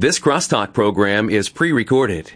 This Crosstalk program is pre-recorded.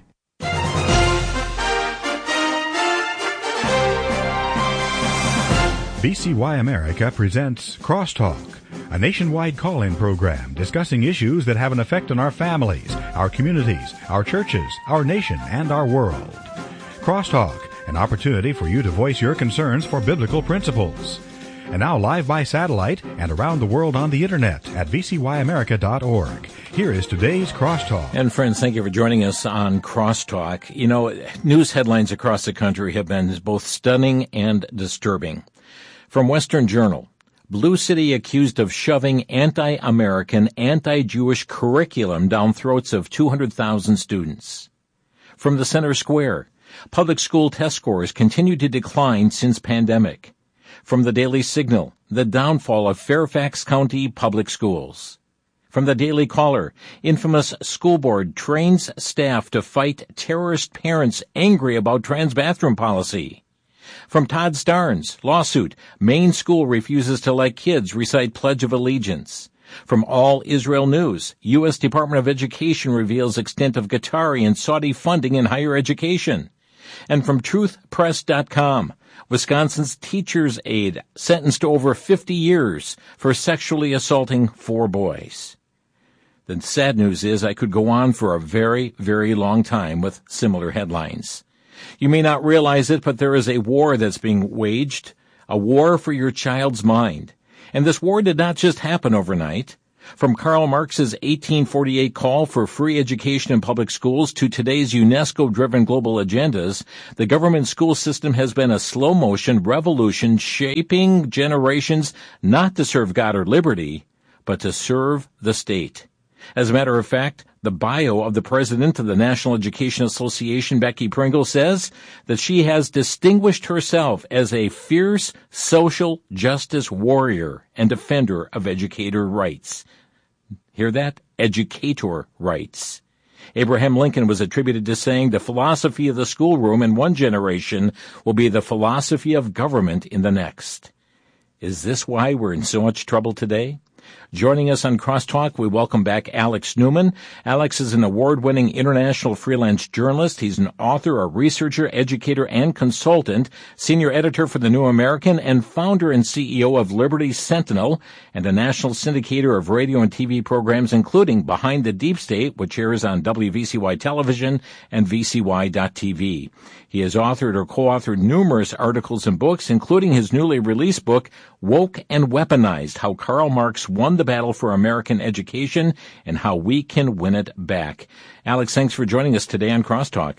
VCY America presents Crosstalk, a nationwide call-in program discussing issues that have an effect on our families, our communities, our churches, our nation, and our world. Crosstalk, an opportunity for you to voice your concerns for biblical principles. And now live by satellite and around the world on the internet at vcyamerica.org. Here is today's Crosstalk. And friends, thank you for joining us on Crosstalk. You know, news headlines across the country have been both stunning and disturbing. From Western Journal, Blue City accused of shoving anti-American, anti-Jewish curriculum down throats of 200,000 students. From the Center Square, public school test scores continue to decline since pandemic. From the Daily Signal, the downfall of Fairfax County public schools. From the Daily Caller, infamous school board trains staff to fight terrorist parents angry about trans bathroom policy. From Todd Starnes, lawsuit, Maine school refuses to let kids recite Pledge of Allegiance. From All Israel News, U.S. Department of Education reveals extent of Qatari and Saudi funding in higher education. And from truthpress.com, Wisconsin's teacher's aide sentenced to over 50 years for sexually assaulting 4 boys. The sad news is I could go on for a very, very long time with similar headlines. You may not realize it, but there is a war that's being waged, a war for your child's mind. And this war did not just happen overnight. From Karl Marx's 1848 call for free education in public schools to today's UNESCO-driven global agendas, the government school system has been a slow-motion revolution shaping generations not to serve God or liberty, but to serve the state. As a matter of fact, the bio of the president of the National Education Association, Becky Pringle, says that she has distinguished herself as a fierce social justice warrior and defender of educator rights. Hear that? Educator rights. Abraham Lincoln was attributed to saying the philosophy of the schoolroom in one generation will be the philosophy of government in the next. Is this why we're in so much trouble today? Joining us on Crosstalk, we welcome back Alex Newman. Alex is an award-winning international freelance journalist. He's an author, a researcher, educator, and consultant, senior editor for The New American, and founder and CEO of Liberty Sentinel, and a national syndicator of radio and TV programs, including Behind the Deep State, which airs on WVCY Television and VCY.TV. He has authored or co-authored numerous articles and books, including his newly released book, Woke and Weaponized, How Karl Marx Won the Battle for American Education and How We Can Win It Back. Alex, thanks for joining us today on Crosstalk.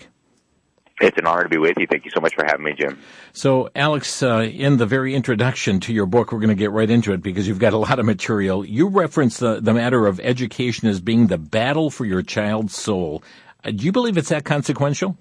It's an honor to be with you. Thank you so much for having me, Jim. So, Alex, in the very introduction to your book, we're going to get right into it because you've got a lot of material. You reference the matter of education as being the battle for your child's soul. Do you believe it's that consequential?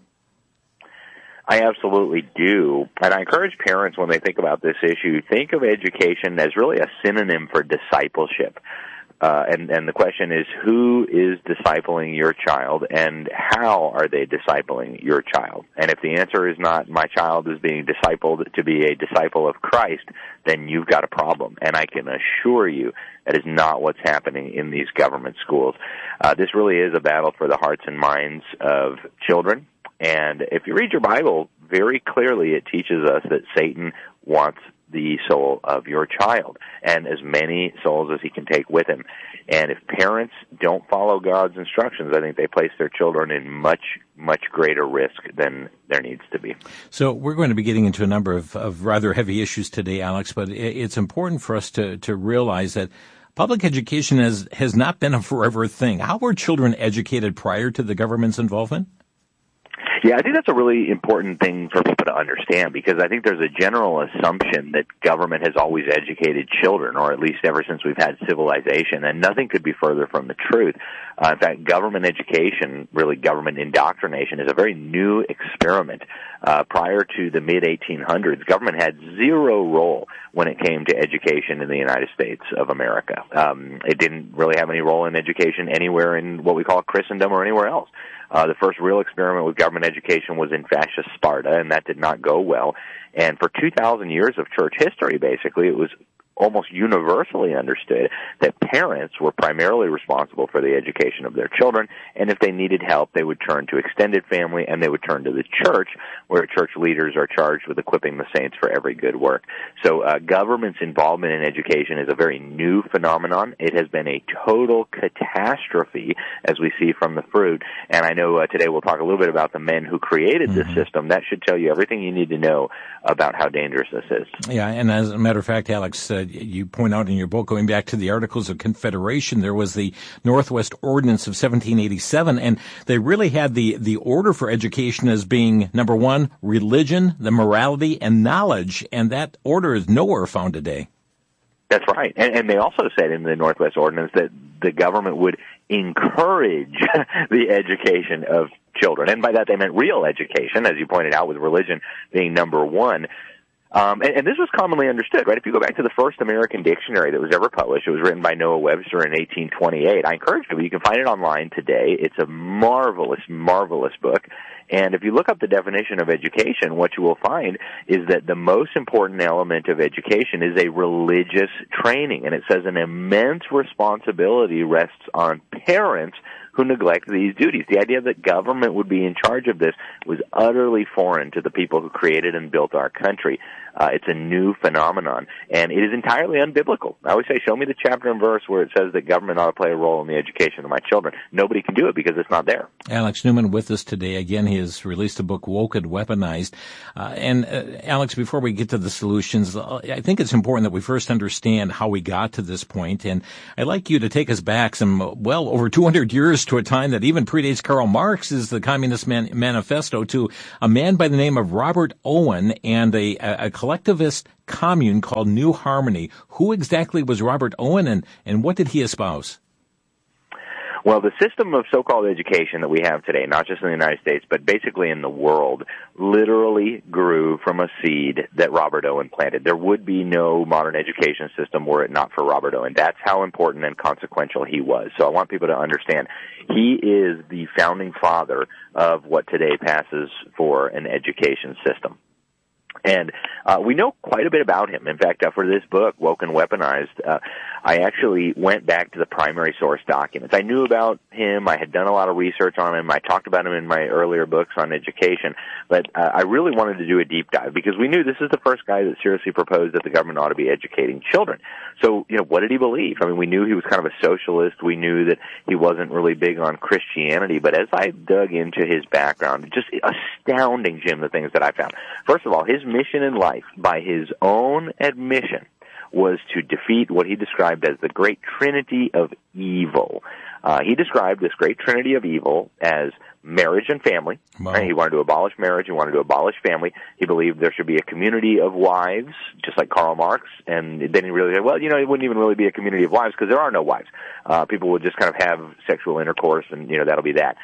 I absolutely do. And I encourage parents, when they think about this issue, think of education as really a synonym for discipleship. And the question is, who is discipling your child, and how are they discipling your child? And if the answer is not, my child is being discipled to be a disciple of Christ, then you've got a problem. And I can assure you that is not what's happening in these government schools. This really is a battle for the hearts and minds of children. And if you read your Bible, very clearly it teaches us that Satan wants the soul of your child, and as many souls as he can take with him. And if parents don't follow God's instructions, I think they place their children in much, much greater risk than there needs to be. So we're going to be getting into a number of rather heavy issues today, Alex, but it's important for us to realize that public education has not been a forever thing. How were children educated prior to the government's involvement? Yeah, I think that's a really important thing for people to understand, because I think there's a general assumption that government has always educated children, or at least ever since we've had civilization, and nothing could be further from the truth. In fact, government education, really government indoctrination, is a very new experiment. Prior to the mid-1800s, government had zero role when it came to education in the United States of America. It didn't really have any role in education anywhere in what we call Christendom or anywhere else. The first real experiment with government education was in fascist Sparta, and that did not go well. And for 2,000 years of church history, basically, it was almost universally understood that parents were primarily responsible for the education of their children, and if they needed help, they would turn to extended family, and they would turn to the church, where church leaders are charged with equipping the saints for every good work. So government's involvement in education is a very new phenomenon. It has been a total catastrophe, as we see from the fruit, and I know today we'll talk a little bit about the men who created this system. That should tell you everything you need to know about how dangerous this is. Yeah, and as a matter of fact, Alex, you point out in your book, going back to the Articles of Confederation, there was the Northwest Ordinance of 1787, and they really had the order for education as being, number one, religion, the morality, and knowledge, and that order is nowhere found today. That's right. And they also said in the Northwest Ordinance that the government would encourage the education of children. And by that they meant real education, as you pointed out, with religion being number one. And this was commonly understood, right? If you go back to the first American dictionary that was ever published, it was written by Noah Webster in 1828. I encourage you, you can find it online today. It's a marvelous, marvelous book. And if you look up the definition of education, what you will find is that the most important element of education is a religious training. And it says an immense responsibility rests on parents who neglect these duties. The idea that government would be in charge of this was utterly foreign to the people who created and built our country. It's a new phenomenon, and it is entirely unbiblical. I always say, show me the chapter and verse where it says that government ought to play a role in the education of my children. Nobody can do it because it's not there. Alex Newman with us today. Again, he has released a book, Woke and Weaponized. Alex, before we get to the solutions, I think it's important that we first understand how we got to this point, and I'd like you to take us back over 200 years to a time that even predates Karl Marx's The Communist Manifesto, to a man by the name of Robert Owen and a collectivist commune called New Harmony. Who exactly was Robert Owen, and what did he espouse? Well, the system of so-called education that we have today, not just in the United States, but basically in the world, literally grew from a seed that Robert Owen planted. There would be no modern education system were it not for Robert Owen. That's how important and consequential he was. So I want people to understand he is the founding father of what today passes for an education system. And we know quite a bit about him. In fact, for this book, Woke and Weaponized, I actually went back to the primary source documents. I knew about him. I had done a lot of research on him. I talked about him in my earlier books on education. But I really wanted to do a deep dive because we knew this is the first guy that seriously proposed that the government ought to be educating children. So, what did he believe? I mean, we knew he was kind of a socialist. We knew that he wasn't really big on Christianity. But as I dug into his background, just astounding, Jim, the things that I found. First of all, his mission in life, by his own admission, was to defeat what he described as the great trinity of evil. He described this great trinity of evil as marriage and family. Wow. Right? He wanted to abolish marriage. He wanted to abolish family. He believed there should be a community of wives, just like Karl Marx. And then he really said, well, it wouldn't even really be a community of wives because there are no wives. People would just kind of have sexual intercourse, and, that'll be that.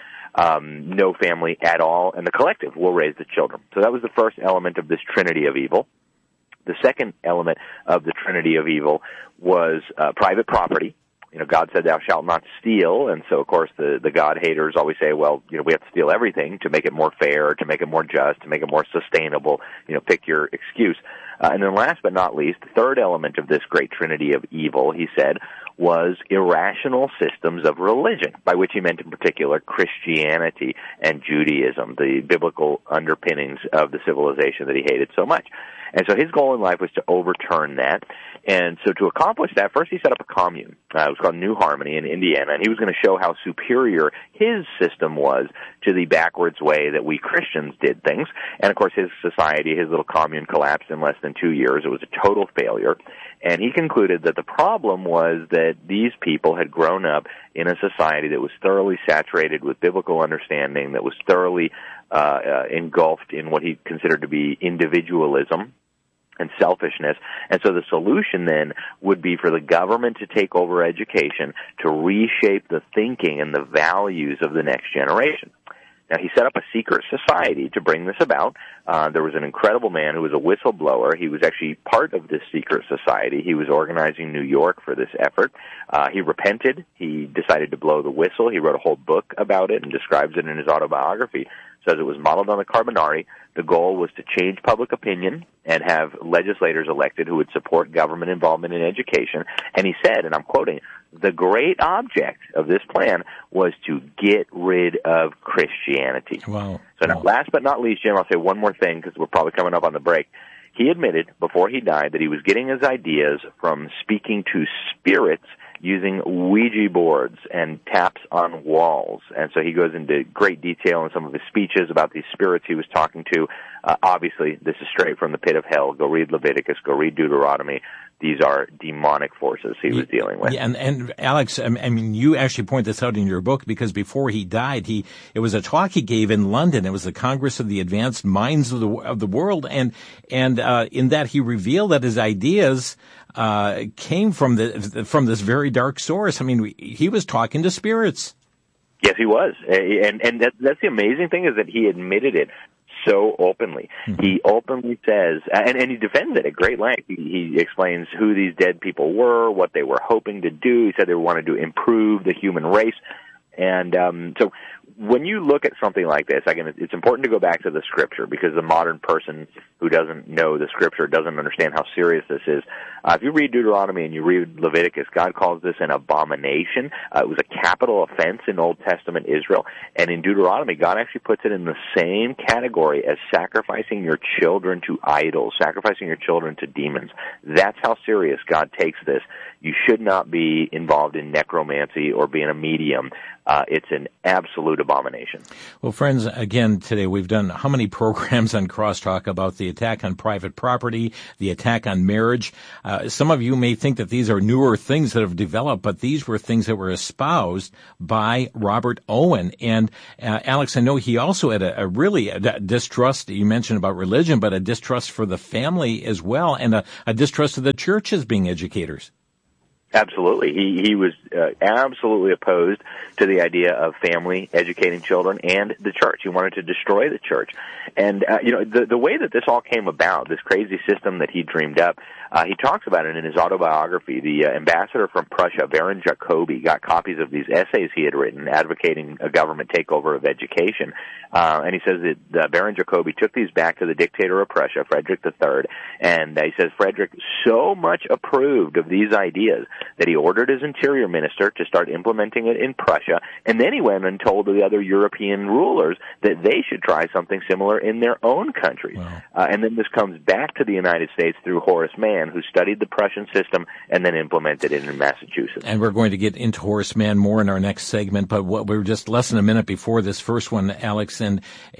No family at all, and the collective will raise the children. So that was the first element of this trinity of evil. The second element of the trinity of evil was private property. God said, thou shalt not steal, and so, of course, the God haters always say, well, we have to steal everything to make it more fair, to make it more just, to make it more sustainable, pick your excuse. And then last but not least, the third element of this great trinity of evil, he said, was irrational systems of religion, by which he meant in particular Christianity and Judaism, the biblical underpinnings of the civilization that he hated so much. And so his goal in life was to overturn that. And so to accomplish that, first he set up a commune. It was called New Harmony in Indiana, and he was going to show how superior his system was to the backwards way that we Christians did things. And, of course, his society, his little commune, collapsed in less than 2 years. It was a total failure. And he concluded that the problem was that these people had grown up in a society that was thoroughly saturated with biblical understanding, that was thoroughly engulfed in what he considered to be individualism and selfishness. And so the solution then would be for the government to take over education, to reshape the thinking and the values of the next generation. Now, he set up a secret society to bring this about. There was an incredible man who was a whistleblower. He was actually part of this secret society. He was organizing New York for this effort. He repented. He decided to blow the whistle. He wrote a whole book about it and describes it in his autobiography. Says it was modeled on the Carbonari. The goal was to change public opinion and have legislators elected who would support government involvement in education. And he said, and I'm quoting, the great object of this plan was to get rid of Christianity. Wow. So now, last but not least, Jim, I'll say one more thing because we're probably coming up on the break. He admitted before he died that he was getting his ideas from speaking to spirits using Ouija boards and taps on walls. And so he goes into great detail in some of his speeches about these spirits he was talking to. Obviously, this is straight from the pit of hell. Go read Leviticus. Go read Deuteronomy. These are demonic forces he was dealing with. Yeah, and Alex, I mean, you actually point this out in your book because before he died, it was a talk he gave in London. It was the Congress of the Advanced Minds of the World, and in that he revealed that his ideas came from this very dark source. I mean, he was talking to spirits. Yes, he was, and that's the amazing thing is that he admitted it so openly. Mm-hmm. He openly says, and he defends it at great length. He explains who these dead people were, what they were hoping to do. He said they wanted to improve the human race. And so when you look at something like this, again, it's important to go back to the Scripture because the modern person who doesn't know the Scripture doesn't understand how serious this is. If you read Deuteronomy and you read Leviticus, God calls this an abomination. It was a capital offense in Old Testament Israel. And in Deuteronomy, God actually puts it in the same category as sacrificing your children to idols, sacrificing your children to demons. That's how serious God takes this. You should not be involved in necromancy or being a medium. It's an absolute abomination. Well, friends, again, today we've done how many programs on Crosstalk about the attack on private property, the attack on marriage. Some of you may think that these are newer things that have developed, but these were things that were espoused by Robert Owen. And Alex, I know he also had a really distrust, you mentioned about religion, but a distrust for the family as well, and a distrust of the church as being educators. Absolutely. He was absolutely opposed to the idea of family educating children and the church. He wanted to destroy the church. And, the way that this all came about, this crazy system that he dreamed up, he talks about it in his autobiography. The ambassador from Prussia, Baron Jacobi, got copies of these essays he had written advocating a government takeover of education. And he says that Baron Jacobi took these back to the dictator of Prussia, Frederick III, and he says Frederick so much approved of these ideas that he ordered his interior minister to start implementing it in Prussia, and then he went and told the other European rulers that they should try something similar in their own countries. Wow. And then this comes back to the United States through Horace Mann, who studied the Prussian system and then implemented it in Massachusetts. And we're going to get into Horace Mann more in our next segment, but we're just less than a minute before this first one, Alex. And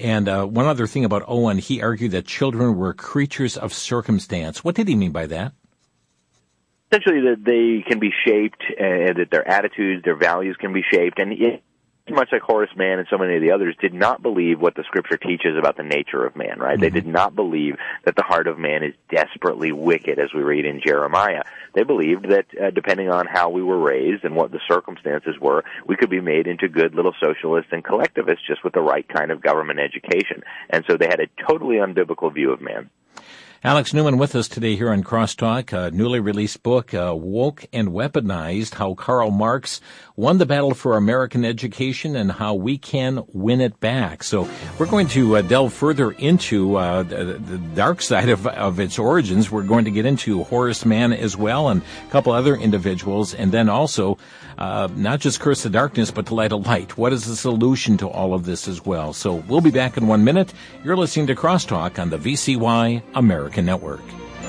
one other thing about Owen, he argued that children were creatures of circumstance. What did he mean by that? Essentially, that they can be shaped, that their attitudes, their values can be shaped, and much like Horace Mann and so many of the others, did not believe what the Scripture teaches about the nature of man, right? Mm-hmm. They did not believe that the heart of man is desperately wicked, as we read in Jeremiah. They believed that depending on how we were raised and what the circumstances were, we could be made into good little socialists and collectivists just with the right kind of government education. And so they had a totally unbiblical view of man. Alex Newman with us today here on Crosstalk, a newly released book, Woke and Weaponized, How Karl Marx Won the Battle for American Education and How We Can Win It Back. So we're going to delve further into the dark side of its origins. We're going to get into Horace Mann as well and a couple other individuals, and then also not just curse the darkness, but to light a light. What is the solution to all of this as well? So we'll be back in 1 minute. You're listening to Crosstalk on the VCY American Network.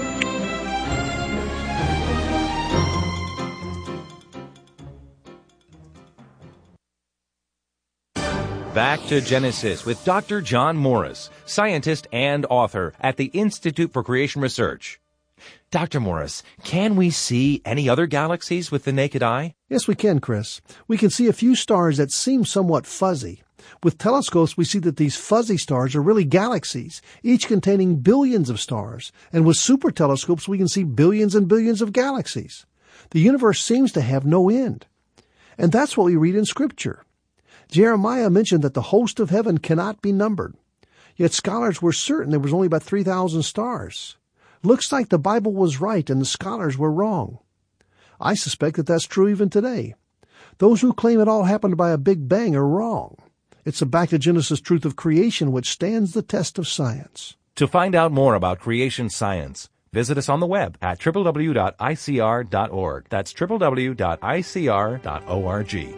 Back to Genesis with Dr. John Morris, scientist and author at the Institute for Creation Research. Dr. Morris, can we see any other galaxies with the naked eye? Yes, we can, Chris. We can see a few stars that seem somewhat fuzzy. With telescopes, we see that these fuzzy stars are really galaxies, each containing billions of stars. And with super telescopes, we can see billions and billions of galaxies. The universe seems to have no end. And that's what we read in Scripture. Jeremiah mentioned that the host of heaven cannot be numbered. Yet scholars were certain there was only about 3,000 stars. Looks like the Bible was right and the scholars were wrong. I suspect that that's true even today. Those who claim it all happened by a big bang are wrong. It's the back to Genesis truth of creation which stands the test of science. To find out more about creation science, visit us on the web at www.icr.org. That's www.icr.org.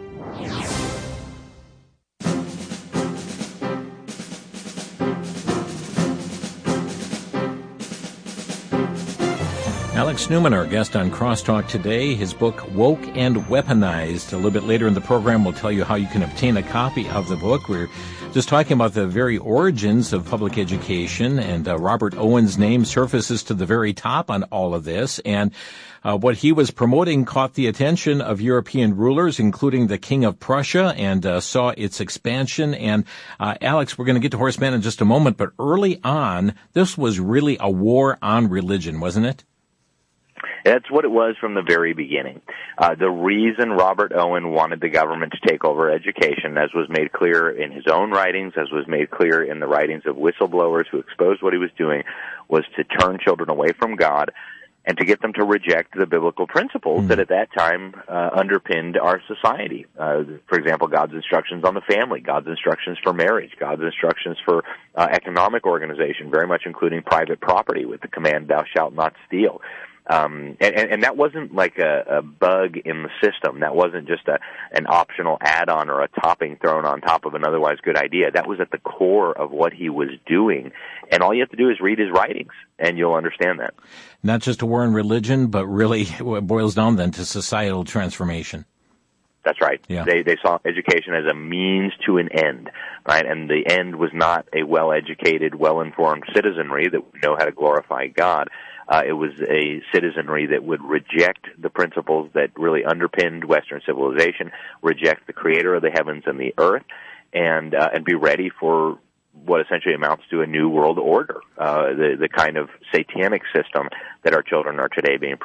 Alex Newman, our guest on Crosstalk today, his book, Woke and Weaponized. A little bit later in the program, we'll tell you how you can obtain a copy of the book. We're just talking about the very origins of public education, and Robert Owen's name surfaces to the very top on all of this. And what he was promoting caught the attention of European rulers, including the King of Prussia, and saw its expansion. And Alex, we're going to get to Horseman in just a moment, but early on, this was really a war on religion, wasn't it? That's what it was from the very beginning. The reason Robert Owen wanted the government to take over education, as was made clear in his own writings, as was made clear in the writings of whistleblowers who exposed what he was doing, was to turn children away from God and to get them to reject the biblical principles that at that time underpinned our society. For example, God's instructions on the family, God's instructions for marriage, God's instructions for economic organization, very much including private property with the command, thou shalt not steal. And that wasn't like a bug in the system. That wasn't just an optional add-on or a topping thrown on top of an otherwise good idea. That was at the core of what he was doing. And all you have to do is read his writings, and you'll understand that. Not just a war on religion, but really it boils down then to societal transformation. That's right. Yeah. They saw education as a means to an end, right? And the end was not a well-educated, well-informed citizenry that would know how to glorify God. It was a citizenry that would reject the principles that really underpinned Western civilization, reject the creator of the heavens and the earth, and be ready for what essentially amounts to a new world order, the kind of satanic system that our children are today being